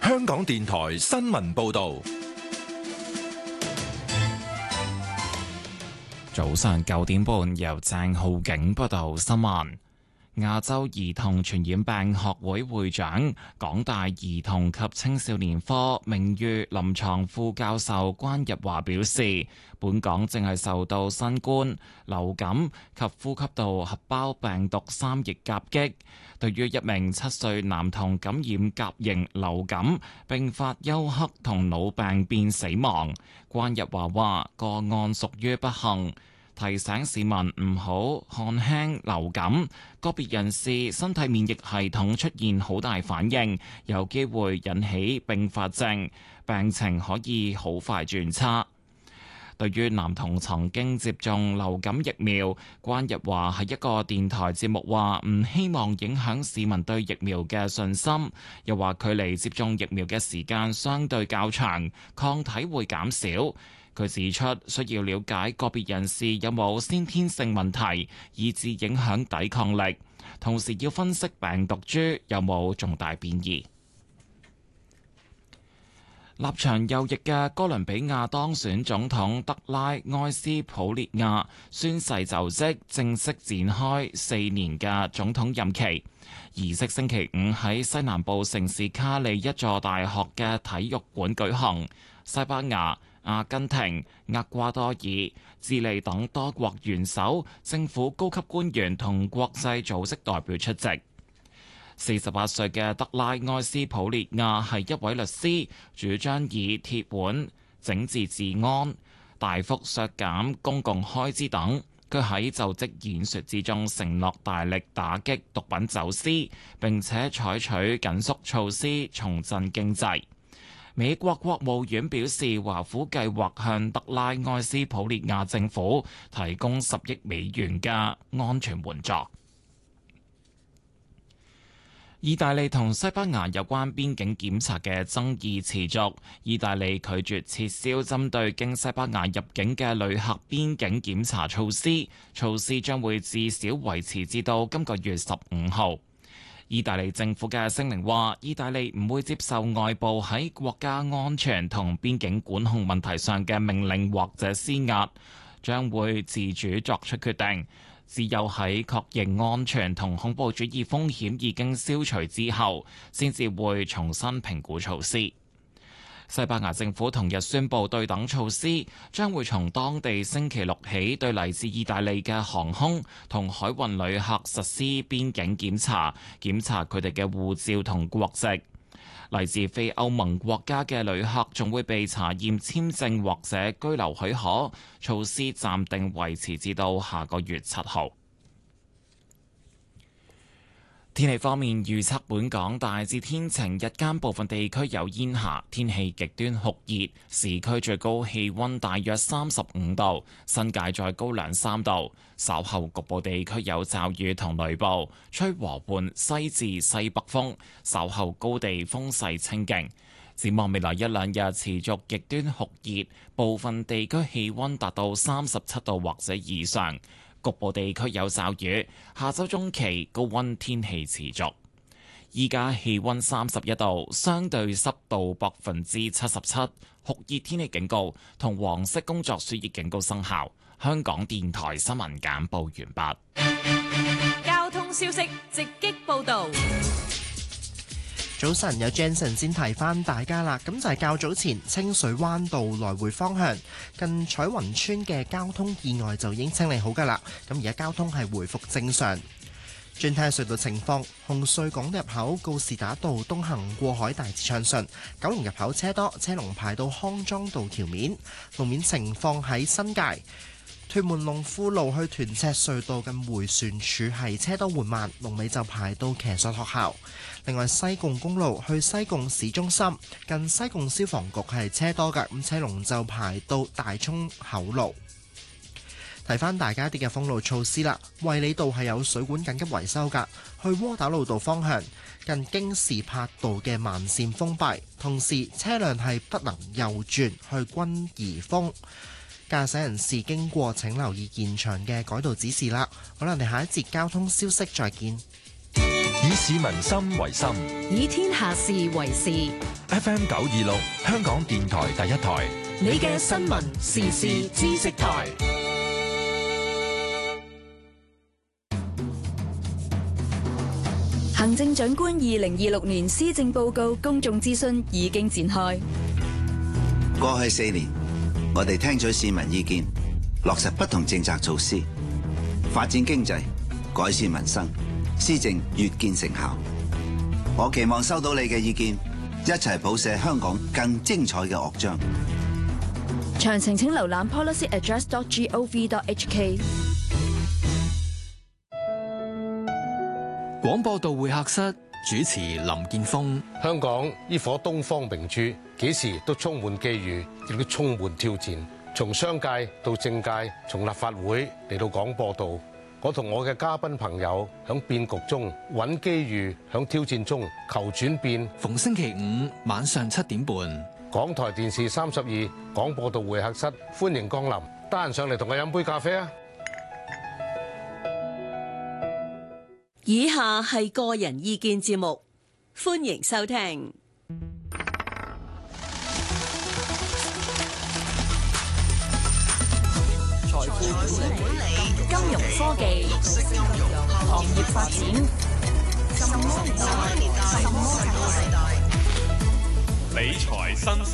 香港電台新聞報道。 早上9點半，由鄭浩景報道新聞。亞洲兒童傳染病學會會長、港大兒童及青少年科名譽臨床副教授關日華表示，本港正係受到新冠、流感及呼吸道合胞病毒三疫夾擊。對於一名7歲男童感染甲型流感，並發休克同腦病變死亡，關日華話個案屬於不幸，提醒市民唔好看輕流感，個別人士身體免疫系統出現好大反應，有機會引起併發症，病情可以好快轉差。對於男童曾經接種流感疫苗，關日華喺一個電台節目話唔希望影響市民對疫苗嘅信心，又話距離接種疫苗嘅時間相對較長，抗體會減少。佢指出，需要了解個別人士有冇先天性問題，以致影響抵抗力，同時要分析病毒株有冇重大變異。立場右翼嘅哥倫比亞當選總統德拉埃斯普列亞宣誓就職，正式展開4年嘅總統任期。儀式星期五喺西南部城市卡利一座大學嘅體育館舉行。西班牙、阿根廷、厄瓜多爾、智利等多國元首、政府高級官員同國際組織代表出席。48歲嘅德拉埃斯普列亞係一位律師，主張以鐵腕整治治安、大幅削減公共開支等。佢喺就職演說之中承諾大力打擊毒品走私，並且採取緊縮措施重振經濟。美國國務院表示，華府計劃向德拉埃斯普列亞政府提供10億美元嘅安全援助。意大利同西班牙有關邊境檢查嘅爭議持續，意大利拒絕撤銷針對經西班牙入境嘅旅客邊境檢查措施，措施將會至少維持至到今個月15號。意大利政府嘅聲明話，意大利唔會接受外部喺國家安全同邊境管控問題上嘅命令或者施壓，將會自主作出決定。只有喺確認安全同恐怖主義風險已經消除之後，先至會重新評估措施。西班牙政府同日宣布對等措施，將會從當地星期六起對嚟自意大利嘅航空同海運旅客實施邊境檢查，檢查佢哋嘅護照同國籍。嚟自非歐盟國家嘅旅客仲會被查驗簽證或者居留許可，措施暫定維持至到下個月7號。天氣方面預測，本港大致天晴，日間部分地區有煙霞，天氣極端酷熱，市區最高氣溫大約35度，新界再高2-3度。稍後局部地區有驟雨同雷暴，吹和緩西至西北風，稍後高地風勢清勁。展望未來1-2日持續極端酷熱，部分地區氣溫達到37度或者以上。局部地區有驟雨，下周中期高溫天氣持續。依家氣溫31度，相對濕度77%，酷熱天氣警告同黃色工作暑熱警告生效。香港電台新聞簡報完畢。 交通消息直擊報道。 早晨，有 Jensen 先提翻大家啦。咁就係較早前清水灣道來回方向近彩雲村嘅交通意外就已經清理好噶啦。咁而家交通係回復正常。轉睇下隧道情況，紅隧港入口告士打道東行過海大致暢順，九龍入口車多，車龍排到康莊道橋面。路面情況喺新界屯門龍富路去屯赤隧道近迴旋處係車多緩慢，龍尾就排到騎術學校。另外西貢公路去西貢市中心近西貢消防局係車多㗎，咁車龍就排到大涌口路。提翻大家一啲嘅封路措施啦，衛理道係有水管緊急維修㗎，去窩打老道方向近京士柏道嘅慢線封閉，同時車輛係不能右轉去君怡峰。駕駛人士經過請留意現場嘅改道指示啦。好啦，我哋下一節交通消息再見。 以市民心為心， 以天下事為事。 FM 926，香港電台第一台， 你嘅新聞時事知識台。行政長官2026年施政報告公眾諮詢已經展開。 過去4年，我哋聽取市民意見，落實不同政策措施，發展經濟，改善民生，施政越見成效。我期望收到你嘅意見，一齊譜寫香港更精彩嘅樂章。 詳情請瀏覽 policyaddress.gov.hk。 廣播道會客室主持林建峰。 香港呢顆東方明珠，幾時都充滿機遇，亦都充滿挑戰。從商界到政界，從立法會嚟到廣播道，我同我嘅嘉賓朋友響變局中揾機遇，響挑戰中求轉變。 逢星期五晚上7點半， 港台電視32廣播道會客室，歡迎光臨，得閒上嚟同我飲杯咖啡啊！ 以下係個人意見節目，歡迎收聽。 財富管理、金融科技、行業發展、什麼年代？理財新